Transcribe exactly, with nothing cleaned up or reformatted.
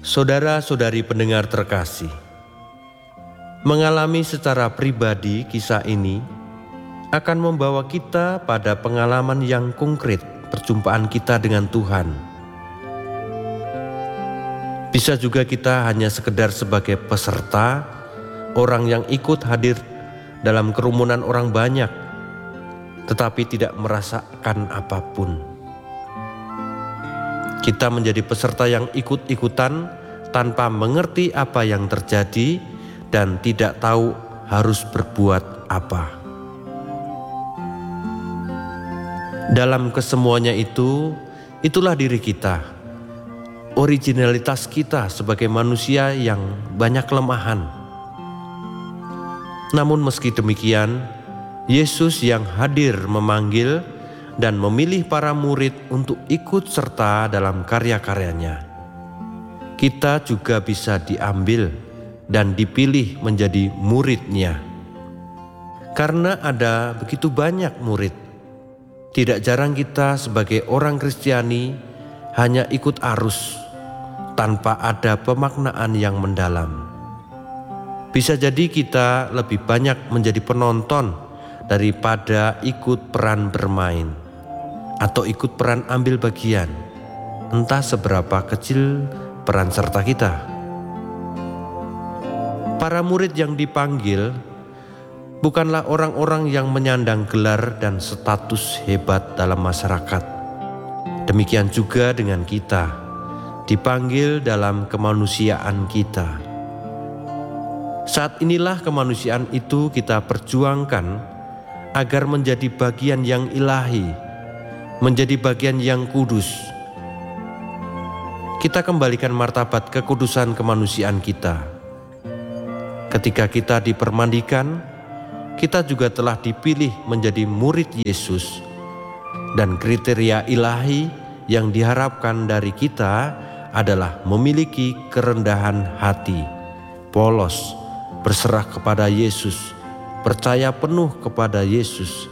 Saudara-saudari pendengar terkasih, mengalami secara pribadi kisah ini akan membawa kita pada pengalaman yang konkret perjumpaan kita dengan Tuhan. Bisa juga kita hanya sekedar sebagai peserta, orang yang ikut hadir dalam kerumunan orang banyak, tetapi tidak merasakan apapun. Kita menjadi peserta yang ikut-ikutan tanpa mengerti apa yang terjadi dan tidak tahu harus berbuat apa. Dalam kesemuanya itu, itulah diri kita, originalitas kita sebagai manusia yang banyak kelemahan. Namun meski demikian, Yesus yang hadir memanggil dan memilih para murid untuk ikut serta dalam karya-karyanya. Kita juga bisa diambil dan dipilih menjadi muridnya. Karena ada begitu banyak murid, tidak jarang kita sebagai orang Kristiani hanya ikut arus tanpa ada pemaknaan yang mendalam. Bisa jadi kita lebih banyak menjadi penonton daripada ikut peran bermain atau ikut peran ambil bagian, entah seberapa kecil peran serta kita. Para murid yang dipanggil bukanlah orang-orang yang menyandang gelar dan status hebat dalam masyarakat. Demikian juga dengan kita, dipanggil dalam kemanusiaan kita. Saat inilah kemanusiaan itu kita perjuangkan agar menjadi bagian yang ilahi, menjadi bagian yang kudus. Kita kembalikan martabat kekudusan kemanusiaan kita. Ketika kita dipermandikan, kita juga telah dipilih menjadi murid Yesus, dan kriteria ilahi yang diharapkan dari kita adalah memiliki kerendahan hati, polos, berserah kepada Yesus, percaya penuh kepada Yesus,